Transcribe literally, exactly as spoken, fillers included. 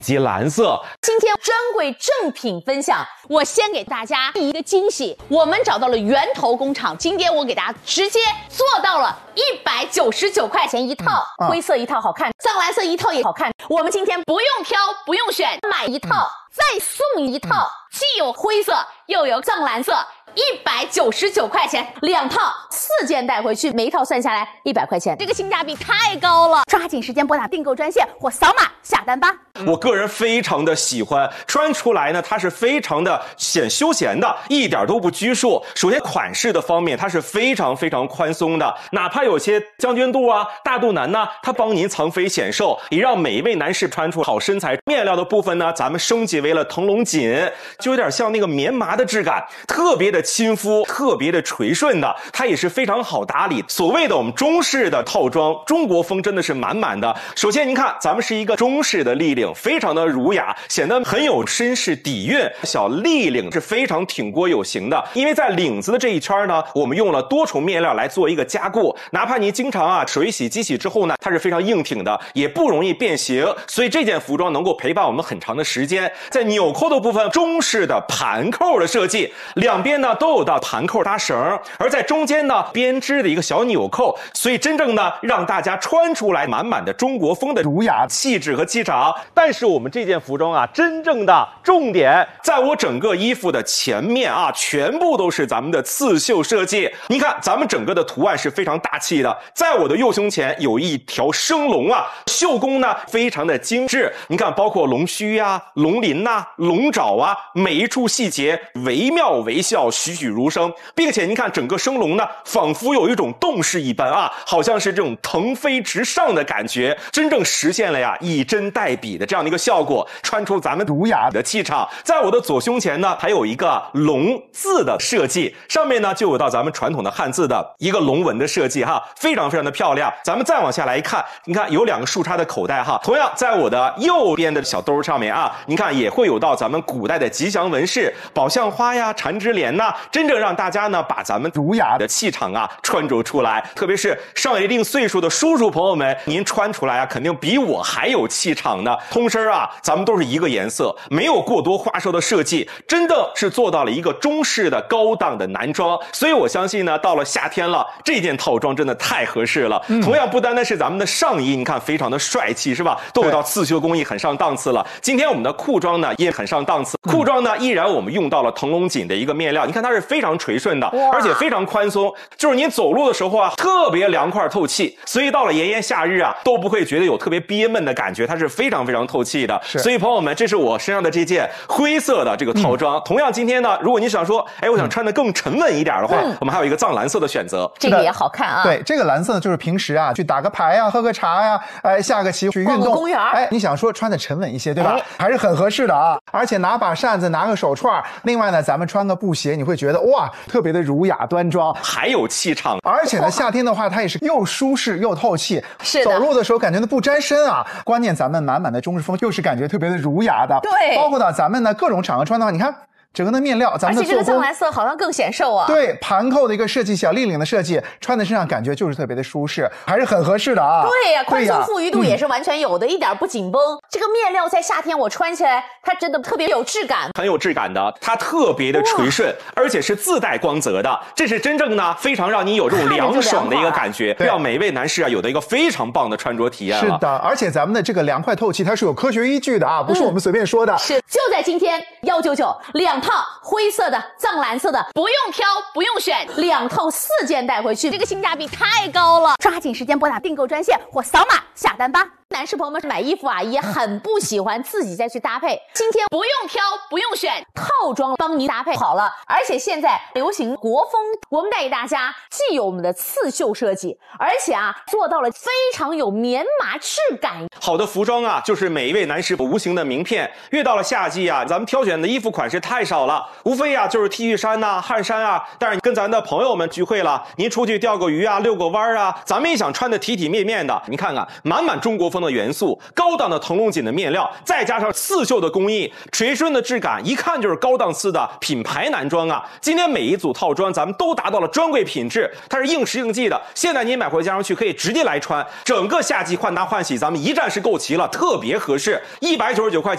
及蓝色。 今天专柜正品分享，我先给大家一个惊喜，我们找到了源头工厂，今天我给大家直接做到了一百九十九块钱一套，嗯啊、灰色一套好看，藏蓝色一套也好看。我们今天不用挑，不用选，买一套、嗯、再送一套，既有灰色又有藏蓝色。一百九十九块钱两套，四件带回去，每一套算下来一百块钱，这个性价比太高了！抓紧时间拨打订购专线或扫码下单吧。 我个人非常的喜欢，穿出来呢，它是非常的显休闲的，一点都不拘束。首先款式的方面，它是非常非常宽松的，哪怕有些将军肚啊、大肚腩呢，它帮您藏肥显瘦，也让每一位男士穿出好身材。面料的部分呢，咱们升级为了腾龙锦，就有点像那个棉麻的质感，特别的亲肤，特别的垂顺的，它也是非常好打理。所谓的我们中式的套装，中国风真的是满满的。首先您看，咱们是一个中式的立领，非常的儒雅，显得很有绅士底蕴。小立领是非常挺锅有型的，因为在领子的这一圈呢，我们用了多重面料来做一个加固，哪怕你经常啊水洗机洗之后呢，它是非常硬挺的，也不容易变形，所以这件服装能够陪伴我们很长的时间。在纽扣的部分，中式的盘扣的设计，两边呢都有到盘扣搭绳，而在中间呢编织的一个小纽扣，所以真正呢让大家穿出来满满的中国风的儒雅气质和气场。但是我们这件服装啊，真正的重点在我整个衣服的前面啊，全部都是咱们的刺绣设计。你看咱们整个的图案是非常大气的，在我的右胸前有一条生龙啊，绣工呢非常的精致。你看包括龙须啊、龙鳞呐、龙爪啊，每一处细节惟妙惟肖，栩栩如生，并且您看整个生龙呢，仿佛有一种动势一般啊，好像是这种腾飞直上的感觉，真正实现了呀以针代笔的这样的一个效果，穿出咱们儒雅的气场。在我的左胸前呢，还有一个龙字的设计，上面呢就有到咱们传统的汉字的一个龙纹的设计哈，非常非常的漂亮。咱们再往下来一看，你看有两个竖插的口袋哈，同样在我的右边的小兜上面啊，你看也会有到咱们古代的吉祥纹饰，宝相花呀、缠枝莲呐，真正让大家呢把咱们儒雅的气场啊穿着出来。特别是上一定岁数的叔叔朋友们，您穿出来啊肯定比我还有气场呢。通身啊咱们都是一个颜色，没有过多花哨的设计，真的是做到了一个中式的高档的男装。所以我相信呢，到了夏天了，这件套装真的太合适了。嗯、同样不单单是咱们的上衣，你看非常的帅气是吧，都有到刺绣工艺，很上档次了。今天我们的裤装呢也很上档次，裤装呢依然我们用到了腾龙锦的一个面料，你看它是非常垂顺的，而且非常宽松，就是您走路的时候啊特别凉快透气，所以到了炎炎夏日啊都不会觉得有特别憋闷的感觉，它是非常非常透气的。所以朋友们，这是我身上的这件灰色的这个套装、嗯、同样今天呢，如果你想说哎我想穿得更沉稳一点的话、嗯、我们还有一个藏蓝色的选择， 这个也好看啊。 对，这个蓝色呢就是平时啊去打个牌啊、喝个茶呀、哎下个棋去运动公园， 哎你想说穿得沉稳一些对吧、哎、还是很合适的啊。而且拿把扇子，拿个手串，另外呢咱们穿个布鞋，你会觉得哇特别的儒雅端庄， 还有气场。 而且呢夏天的话它也是又舒适又透气， 是走路的时候感觉都不沾身啊。关键咱们满满的中式风又是感觉特别的儒雅的， 对， 包括到咱们呢各种场合穿的话，你看整个的面料，咱们的做工，而且这个藏蓝色好像更显瘦啊。 对，盘扣的一个设计，小立领的设计，穿在身上感觉就是特别的舒适，还是很合适的啊。 对呀、啊，宽松富裕度也是完全有的，嗯、一点不紧绷。这个面料在夏天我穿起来，它真的特别有质感， 很有质感的，它特别的垂顺，而且是自带光泽的，这是真正呢非常让你有这种凉爽的一个感觉，让每位男士啊有的一个非常棒的穿着体验了。 是的，而且咱们的这个凉快透气，它是有科学依据的啊，不是我们随便说的。 嗯、是，就在今天一九九两套灰色。色的藏蓝色的，不用挑不用选，两套四件带回去，这个性价比太高了。抓紧时间拨打订购专线或扫码下单吧。男士朋友们买衣服啊也很不喜欢自己再去搭配，今天不用挑不用选，套装帮您搭配好了。而且现在流行国风，我们带给大家既有我们的刺绣设计，而且啊做到了非常有棉麻质感。 好的服装啊就是每一位男士无形的名片。越到了夏季啊，咱们挑选的衣服款式太少了，无非啊就是 T 恤衫呐、啊、汗衫啊。但是跟咱的朋友们聚会了，您出去钓个鱼啊、遛个弯啊，咱们也想穿的体体面面的。你看看满满中国风的元素，高档的腾龙锦的面料，再加上刺绣的工艺，垂顺的质感，一看就是高档次的品牌男装啊。今天每一组套装咱们都达到了专柜品质，它是应时应季的，现在您买回家上去可以直接来穿，整个夏季换搭换洗咱们一站式购齐了，特别合适。一百九十九块钱